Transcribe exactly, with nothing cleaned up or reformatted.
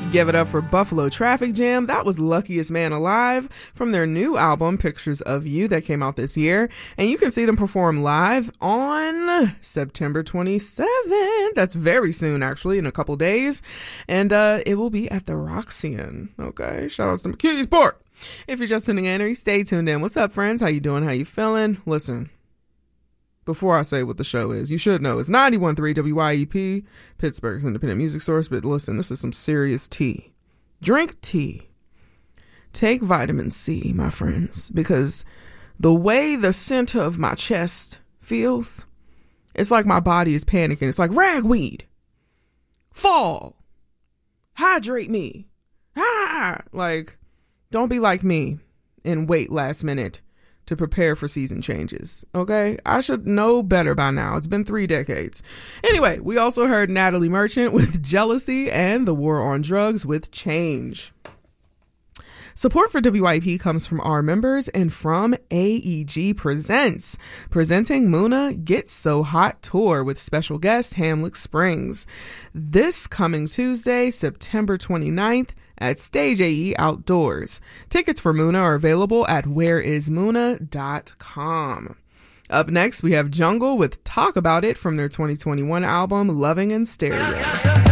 Give it up for Buffalo Traffic Jam. That was Luckiest Man Alive from their new album, Pictures of You, that came out this year. And you can see them perform live on September twenty-seventh. That's very soon, actually, in a couple days. And uh, it will be at the Roxy-In. Okay, shout outs to McKeesport. If you're just tuning in, or you stay tuned in. What's up, friends? How you doing? How you feeling? Listen. Before I say what the show is, you should know it's ninety-one point three W Y E P, Pittsburgh's independent music source. But listen, this is some serious tea. Drink tea. Take vitamin C, my friends, because the way the center of my chest feels, it's like my body is panicking. It's like ragweed. Fall. Hydrate me. Ah! Like, don't be like me and wait last minute to prepare for season changes. Okay? I should know better by now. It's been three decades. Anyway, we also heard Natalie Merchant with Jealousy and The War on Drugs with Change. Support for W Y E P comes from our members and from A E G Presents, presenting Muna Gets So Hot Tour with special guest Hamlet Springs. This coming Tuesday, September twenty-ninth, at Stage A E Outdoors. Tickets for Muna are available at where is muna dot com. Up next, we have Jungle with Talk About It from their twenty twenty-one album, Loving in Stereo.